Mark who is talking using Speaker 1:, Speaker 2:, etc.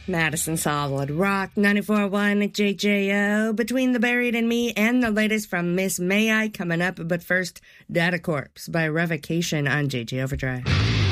Speaker 1: Madison Solid Rock 94.1 JJO. Between the Buried and Me and the latest from Miss May I coming up. But first, Data Corpse by Revocation on JJ Overdrive.